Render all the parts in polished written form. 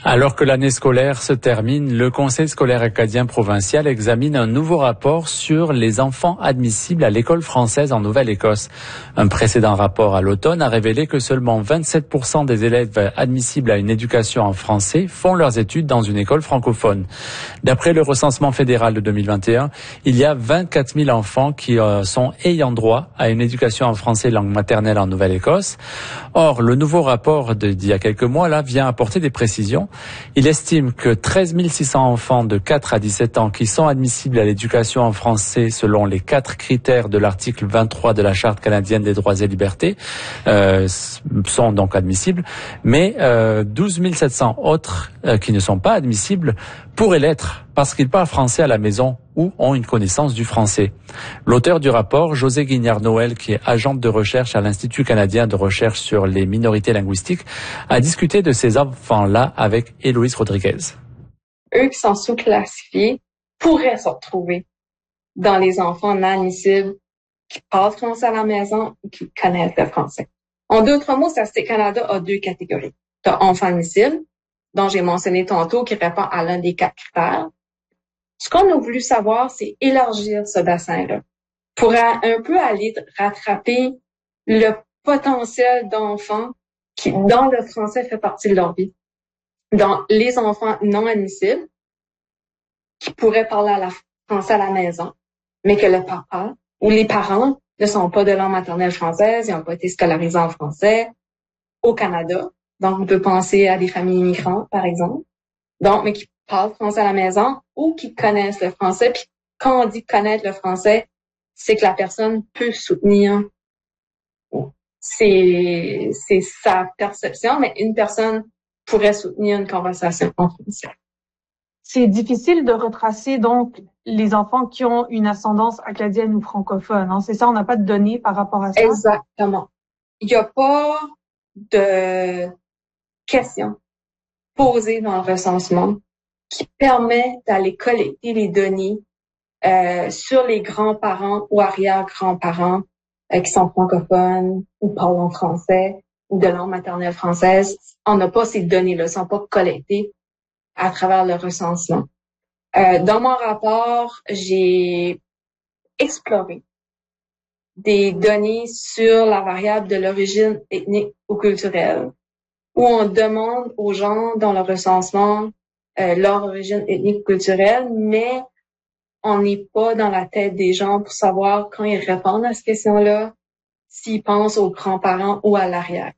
Alors que l'année scolaire se termine, le Conseil scolaire acadien provincial examine un nouveau rapport sur les enfants admissibles à l'école française en Nouvelle-Écosse. Un précédent rapport à l'automne a révélé que seulement 27% des élèves admissibles à une éducation en français font leurs études dans une école francophone. D'après le recensement fédéral de 2021, il y a 24 000 enfants qui sont ayant droit à une éducation en français langue maternelle en Nouvelle-Écosse. Or, le nouveau rapport d'il y a quelques mois vient apporter des précisions. Il estime que 13 600 enfants de 4 à 17 ans qui sont admissibles à l'éducation en français selon les 4 critères de l'article 23 de la Charte canadienne des droits et libertés sont donc admissibles, mais 12 700 autres qui ne sont pas admissibles pourraient l'être parce qu'ils parlent français à la maison ou ont une connaissance du français. L'auteur du rapport, José Guignard-Noël, qui est agente de recherche à l'Institut canadien de recherche sur les minorités linguistiques, a discuté de ces enfants-là avec Héloïse Rodriguez. Eux qui sont sous-classifiés pourraient se retrouver dans les enfants non admissibles qui parlent français à la maison ou qui connaissent le français. En d'autres mots, Statistique Canada a 2 catégories. Tu as enfants admissibles, dont j'ai mentionné tantôt, qui répond à l'un des 4 critères. Ce qu'on a voulu savoir, c'est élargir ce bassin-là pour un peu aller rattraper le potentiel d'enfants qui, dans le français, fait partie de leur vie. Donc, les enfants non admissibles qui pourraient parler à la français à la maison, mais que le papa ou les parents ne sont pas de langue maternelle française, ils n'ont pas été scolarisés en français au Canada. Donc, on peut penser à des familles immigrantes, par exemple. Donc, mais qui parlent français à la maison ou qui connaissent le français. Puis, quand on dit connaître le français, c'est que la personne peut soutenir. C'est sa perception, mais une personne pourrait soutenir une conversation en français. C'est difficile de retracer, donc, les enfants qui ont une ascendance acadienne ou francophone. Hein? C'est ça, on n'a pas de données par rapport à ça? Exactement. Il n'y a pas de questions posées dans le recensement qui permet d'aller collecter les données sur les grands-parents ou arrière-grands-parents qui sont francophones ou parlent en français ou de langue maternelle française. On n'a pas ces données-là, elles ne sont pas collectées à travers le recensement. Dans mon rapport, j'ai exploré des données sur la variable de l'origine ethnique ou culturelle, où on demande aux gens dans le recensement leur origine ethnique ou culturelle, mais on n'est pas dans la tête des gens pour savoir quand ils répondent à cette question-là, s'ils pensent aux grands-parents ou à l'arrière.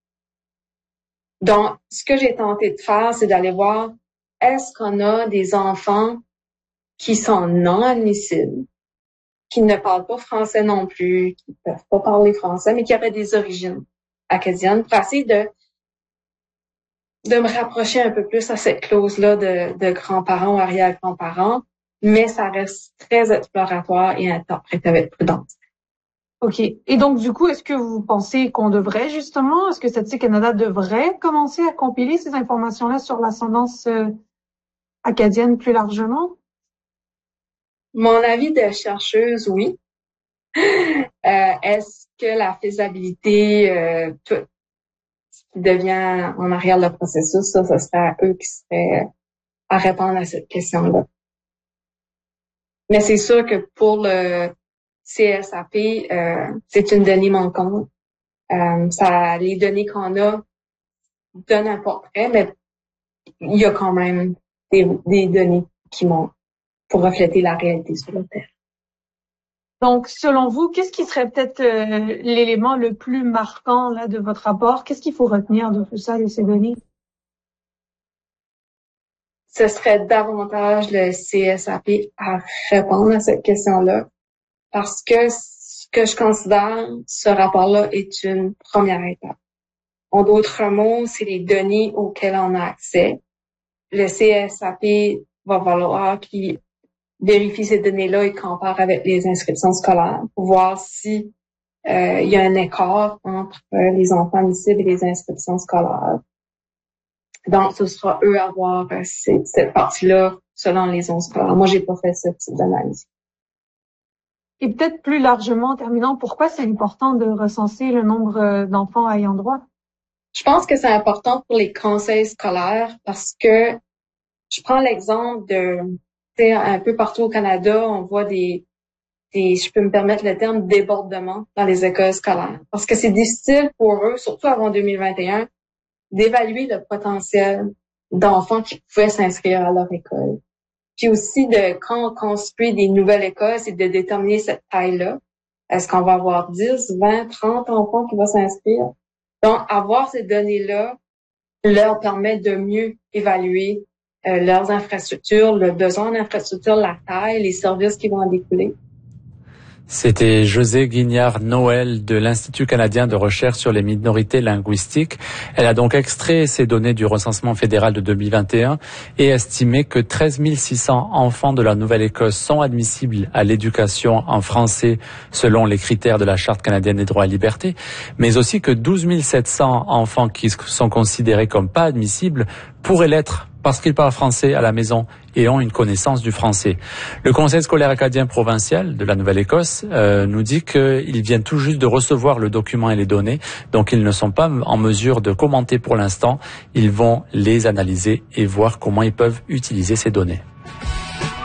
Donc, ce que j'ai tenté de faire, c'est d'aller voir, est-ce qu'on a des enfants qui sont non admissibles, qui ne parlent pas français non plus, qui ne peuvent pas parler français, mais qui auraient des origines acadiennes, pour essayer de me rapprocher un peu plus à cette clause-là de grands-parents ou arrière-grands-parents, mais ça reste très exploratoire et interprété avec prudence. OK. Et donc, du coup, est-ce que vous pensez qu'on devrait, justement, est-ce que Statistique Canada devrait commencer à compiler ces informations-là sur l'ascendance acadienne plus largement? Mon avis de chercheuse, oui. Est-ce que la faisabilité, tout ce qui devient en arrière le processus, ça serait à eux qui seraient à répondre à cette question-là. Mais c'est sûr que pour le CSAP, c'est une donnée manquante. Les données qu'on a donnent un portrait, mais il y a quand même des données qui manquent pour refléter la réalité sur le terrain. Donc, selon vous, qu'est-ce qui serait peut-être l'élément le plus marquant là de votre rapport? Qu'est-ce qu'il faut retenir de tout ça, de ces données? Ce serait davantage le CSAP à répondre à cette question-là, parce que ce que je considère, ce rapport-là est une première étape. En d'autres mots, c'est les données auxquelles on a accès. Le CSAP va falloir qu'il vérifie ces données-là et compare avec les inscriptions scolaires pour voir si il y a un écart entre les enfants admissibles et les inscriptions scolaires. Donc, ce sera eux à voir cette partie-là selon les zones scolaires. Moi, j'ai pas fait ce type d'analyse. Et peut-être plus largement, en terminant, pourquoi c'est important de recenser le nombre d'enfants ayant droit? Je pense que c'est important pour les conseils scolaires parce que je prends l'exemple de, tu sais, un peu partout au Canada, on voit je peux me permettre le terme, débordement dans les écoles scolaires. Parce que c'est difficile pour eux, surtout avant 2021, d'évaluer le potentiel d'enfants qui pouvaient s'inscrire à leur école. Puis aussi, quand on construit des nouvelles écoles, c'est de déterminer cette taille-là. Est-ce qu'on va avoir 10, 20, 30 enfants qui vont s'inscrire? Donc, avoir ces données-là leur permet de mieux évaluer leurs infrastructures, le besoin d'infrastructures, la taille, les services qui vont en découler. C'était Josée Guignard-Noël de l'Institut canadien de recherche sur les minorités linguistiques. Elle a donc extrait ces données du recensement fédéral de 2021 et estimé que 13 600 enfants de la Nouvelle-Écosse sont admissibles à l'éducation en français selon les critères de la Charte canadienne des droits et libertés, mais aussi que 12 700 enfants qui sont considérés comme pas admissibles pourraient l'être parce qu'ils parlent français à la maison et ont une connaissance du français. Le Conseil scolaire acadien provincial de la Nouvelle-Écosse nous dit qu'ils viennent tout juste de recevoir le document et les données, donc ils ne sont pas en mesure de commenter pour l'instant. Ils vont les analyser et voir comment ils peuvent utiliser ces données.